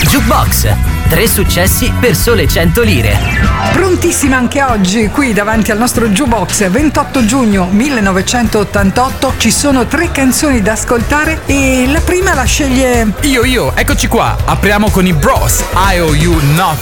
Jukebox. 3 successi per sole 100 lire. Prontissima anche oggi qui davanti al nostro Jukebox. 28 giugno 1988. Ci sono 3 canzoni da ascoltare e la prima la sceglie Io, eccoci qua. Apriamo con i Bros. I Owe You Nothing.